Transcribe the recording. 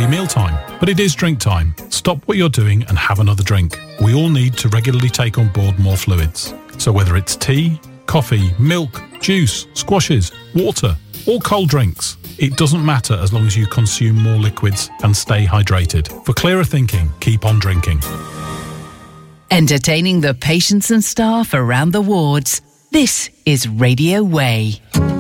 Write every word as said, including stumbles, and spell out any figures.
be mealtime, but it is drink time. Stop what you're doing and have another drink. We all need to regularly take on board more fluids. So whether it's tea, coffee, milk, juice, squashes, water, or cold drinks, it doesn't matter as long as you consume more liquids and stay hydrated. For clearer thinking, keep on drinking. Entertaining the patients and staff around the wards. This is Radio Way.